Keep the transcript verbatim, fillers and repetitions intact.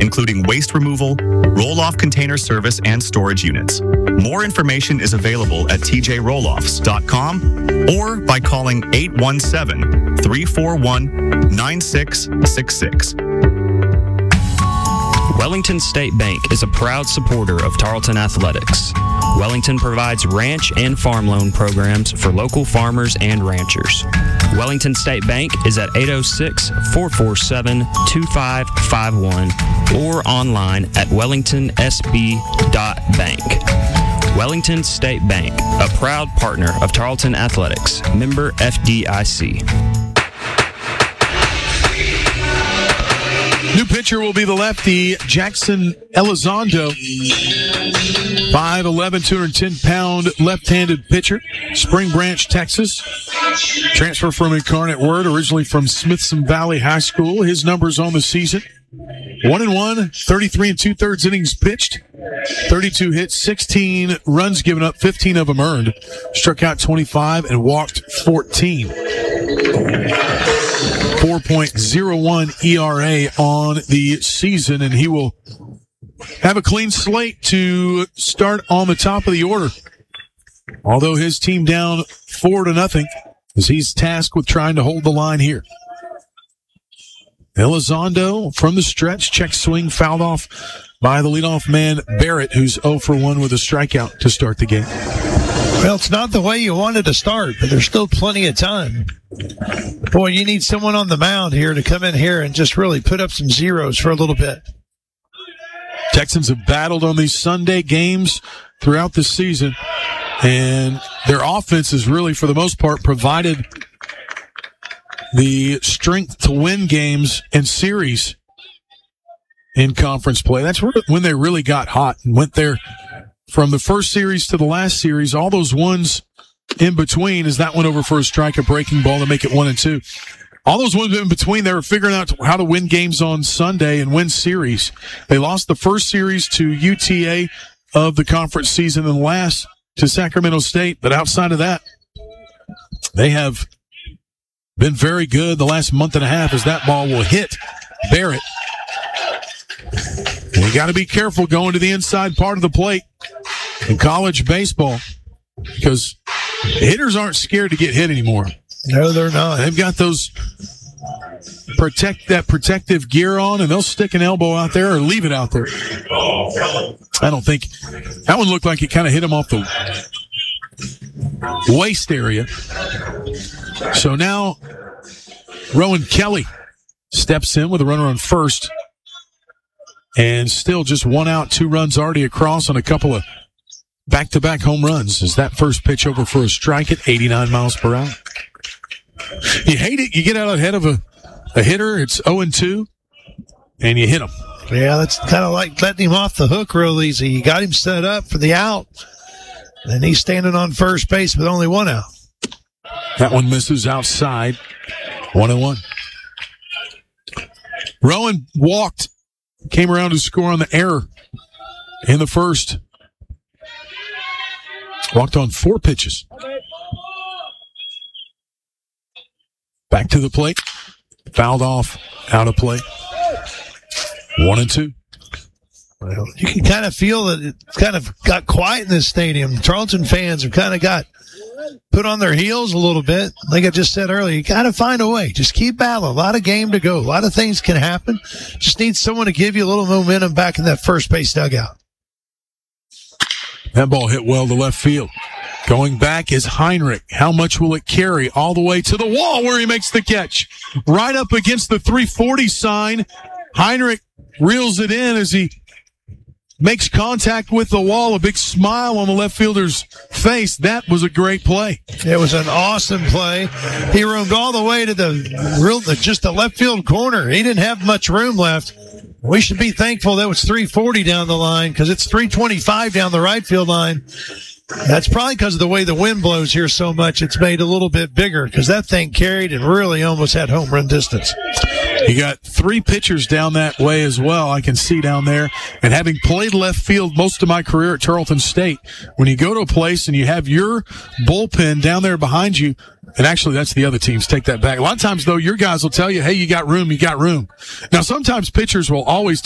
including waste removal, roll-off container service, and storage units. More information is available at t j roll offs dot com or by calling eight one seven, three four one, nine six six six. Wellington State Bank is a proud supporter of Tarleton Athletics. Wellington provides ranch and farm loan programs for local farmers and ranchers. Wellington State Bank is at eight oh six, four four seven, two five five one or online at wellington s b dot bank. Wellington State Bank, a proud partner of Tarleton Athletics, member F D I C. New pitcher will be the lefty, Jackson Elizondo. five eleven, two hundred ten pound left-handed pitcher, Spring Branch, Texas. Transfer from Incarnate Word, originally from Smithson Valley High School. His numbers on the season: one and one, thirty-three and two-thirds innings pitched, thirty-two hits, sixteen runs given up, fifteen of them earned. Struck out twenty-five and walked fourteen. four point oh one E R A on the season, and he will have a clean slate to start on the top of the order. Although his team down four to nothing, as he's tasked with trying to hold the line here. Elizondo from the stretch, check swing, fouled off by the leadoff man Barrett, who's oh for one with a strikeout to start the game. Well, it's not the way you wanted to start, but there's still plenty of time. Boy, you need someone on the mound here to come in here and just really put up some zeros for a little bit. Texans have battled on these Sunday games throughout the season, and their offense has really, for the most part, provided the strength to win games and series in conference play. That's when they really got hot and went there from the first series to the last series. All those ones in between, as that went over for a strike, a breaking ball to make it one and two. All those ones in between, they were figuring out how to win games on Sunday and win series. They lost the first series to U T A of the conference season and last to Sacramento State. But outside of that, they have been very good the last month and a half, as that ball will hit Barrett. And you got to be careful going to the inside part of the plate in college baseball, because hitters aren't scared to get hit anymore. No, they're not. They've got those protect that protective gear on, and they'll stick an elbow out there or leave it out there. I don't think that one looked like it kind of hit him off the waist area. So now Rowan Kelly steps in with a runner on first, and still just one out, two runs already across on a couple of back-to-back home runs. Is that first pitch over for a strike at eighty-nine miles per hour? You hate it. You get out ahead of a, a hitter. It's oh and two, and you hit him. Yeah, that's kind of like letting him off the hook real easy. You got him set up for the out, and he's standing on first base with only one out. That one misses outside. One and one. Rowan walked, came around to score on the error in the first. Walked on four pitches. Back to the plate. Fouled off. Out of play. One and two. Well, you can kind of feel that it kind of got quiet in this stadium. Tarleton fans have kind of got put on their heels a little bit. Like I just said earlier, you got to find a way. Just keep battling. A lot of game to go. A lot of things can happen. Just need someone to give you a little momentum back in that first base dugout. That ball hit well to left field. Going back is Heinrich. How much will it carry? All the way to the wall where he makes the catch. Right up against the three forty sign. Heinrich reels it in as he makes contact with the wall. A big smile on the left fielder's face. That was a great play. It was an awesome play. He roamed all the way to the real, just the left field corner. He didn't have much room left. We should be thankful that was three forty down the line, because it's three twenty-five down the right field line. That's probably because of the way the wind blows here so much. It's made a little bit bigger, because that thing carried and really almost had home run distance. You got three pitchers down that way as well, I can see down there. And having played left field most of my career at Tarleton State, when you go to a place and you have your bullpen down there behind you, and actually that's the other teams, take that back. A lot of times, though, your guys will tell you, hey, you got room, you got room. Now, sometimes pitchers will always